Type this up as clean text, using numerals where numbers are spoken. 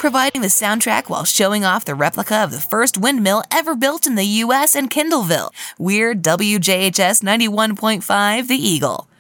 providing the soundtrack while showing off the replica of the first windmill ever built in the U.S. in Kindleville. We're WJHS 91.5 The Eagle.